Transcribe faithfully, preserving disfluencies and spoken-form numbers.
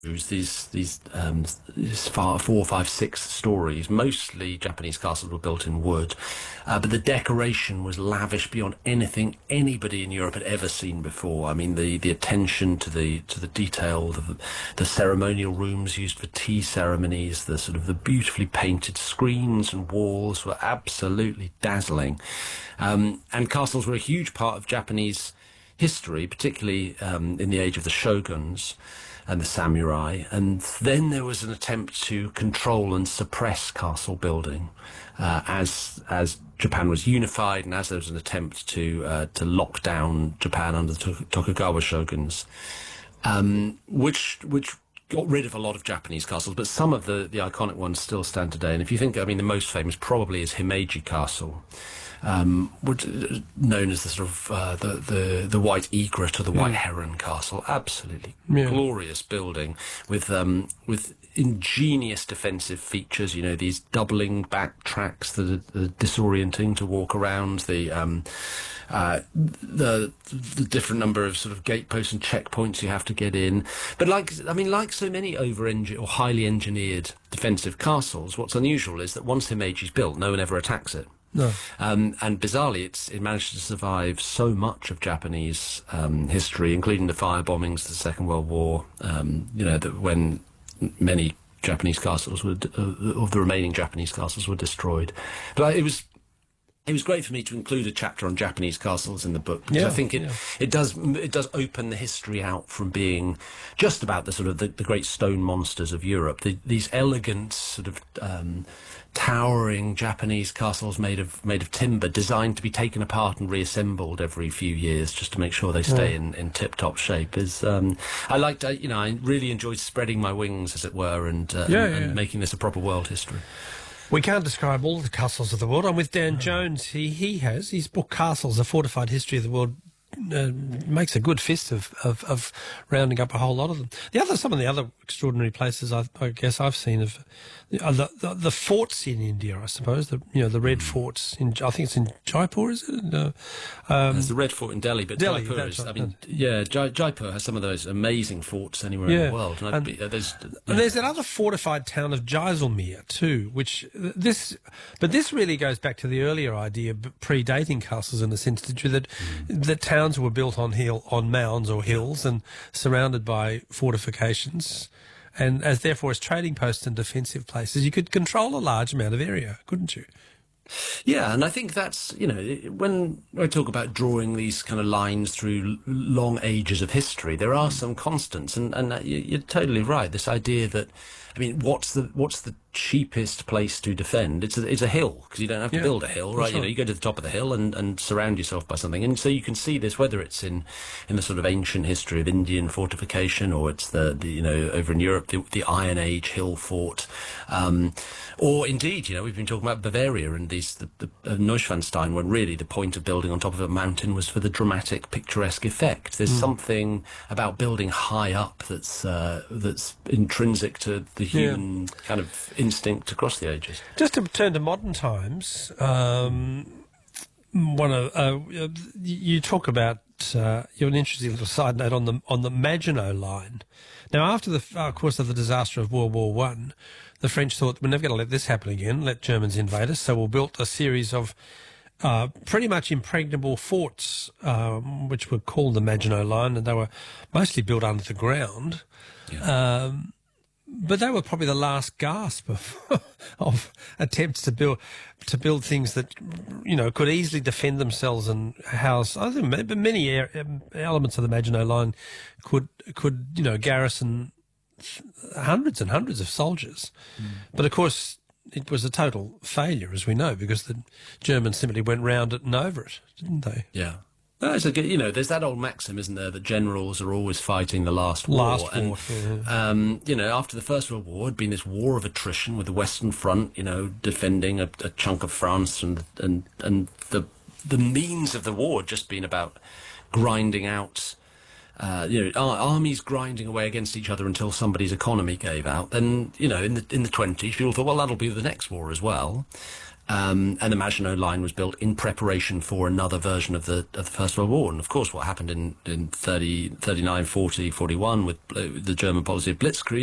these these um, these far, four, five, six stories. Mostly Japanese castles were built in wood, uh, but the decoration was lavish beyond anything anybody in Europe had ever seen before. I mean, the, the attention to the to the detail, the, the ceremonial rooms used for tea ceremonies, the sort of the beautifully painted screens and walls were absolutely dazzling. Um, and castles were a huge part of Japanese history, particularly um, in the age of the shoguns and the samurai. And then there was an attempt to control and suppress castle building uh, as as Japan was unified, and as there was an attempt to uh, to lock down Japan under the Tokugawa shoguns, um, which which got rid of a lot of Japanese castles, but some of the, the iconic ones still stand today. And if you think, I mean, the most famous probably is Himeji Castle, um, which is known as the sort of uh, the, the the White Egret or the White mm. Heron Castle. Absolutely yeah. glorious building with um, with ingenious defensive features. You know, these doubling back tracks that are, that are disorienting to walk around. The um, uh, the the different number of sort of gateposts and checkpoints you have to get in. But like I mean, like so many over or highly engineered defensive castles, what's unusual is that once Himeji's built, no one ever attacks it. No. Um, and bizarrely, it's, it managed to survive so much of Japanese um, history, including the fire bombings of the Second World War, um, you know, that when many Japanese castles were, uh, of the remaining Japanese castles were destroyed. But it was it was great for me to include a chapter on Japanese castles in the book, because yeah, I think it, yeah. it does it does open the history out from being just about the sort of the, the great stone monsters of Europe, the, these elegant sort of um, towering Japanese castles made of made of timber, designed to be taken apart and reassembled every few years just to make sure they stay yeah. in, in tip-top shape. Is um, I liked, you know, I really enjoyed spreading my wings, as it were, and, uh, yeah, and, yeah. and making this a proper world history. We can't describe all the castles of the world. I'm with Dan Jones. He he has his book Castles: A Fortified History of the World. Uh, makes a good fist of, of, of rounding up a whole lot of them. The other, some of the other extraordinary places I, I guess I've seen of uh, the, the the forts in India, I suppose. The you know the red forts in I think it's in Jaipur, is it? No. Um, There's the Red Fort in Delhi, but Delhi, Jaipur is. right. I mean, yeah, Jai, Jaipur has some of those amazing forts anywhere yeah. in the world. And, and, be, uh, there's, and yeah. there's that other fortified town of Jaisalmer too, which this, but this really goes back to the earlier idea, predating castles in the sense that that, mm. that towns were built on hill on mounds or hills and surrounded by fortifications, and as therefore as trading posts and defensive places, you could control a large amount of area, couldn't you? Yeah, and I think that's, you know, when I talk about drawing these kind of lines through long ages of history, there are some constants, and, and you're totally right. This idea that, I mean, what's the what's the cheapest place to defend? It's a, it's a hill, because you don't have to yeah, build a hill, right? Sure. You know, you go to the top of the hill and, and surround yourself by something. And so you can see this, whether it's in, in the sort of ancient history of Indian fortification, or it's the, the you know, over in Europe, the, the Iron Age hill fort, um, or indeed, you know, we've been talking about Bavaria and these, the, the uh, Neuschwanstein, when really the point of building on top of a mountain was for the dramatic, picturesque effect. There's mm. something about building high up that's, uh, that's intrinsic to the human yeah. kind of instinct across the ages. Just to turn to modern times, um, one of uh, you talk about uh, you're an interesting little side note on the on the Maginot Line. Now, after the uh, of course of the disaster of World War One, the French thought we're never going to let this happen again. Let Germans invade us. So we built a series of uh, pretty much impregnable forts, um, which were called the Maginot Line, and they were mostly built under the ground. Yeah. Um, But they were probably the last gasp of, of attempts to build to build things that, you know, could easily defend themselves and house. I think many elements of the Maginot Line could could you know garrison hundreds and hundreds of soldiers. Mm. But of course, it was a total failure, as we know, because the Germans simply went round it and over it, didn't they? Yeah. No, it's a good, you know, there's that old maxim, isn't there, that generals are always fighting the last war. Last and, war, yeah. um, you know, after the First World War, had been this war of attrition with the Western Front, you know, defending a, a chunk of France, and and and the the means of the war had just been about grinding out, uh, you know, ar- armies grinding away against each other until somebody's economy gave out. Then, you know, in the in the twenties, people thought, well, that'll be the next war as well. Um, and the Maginot Line was built in preparation for another version of the of the First World War. And of course, what happened in in thirty, thirty-nine, forty, forty-one with uh, the German policy of Blitzkrieg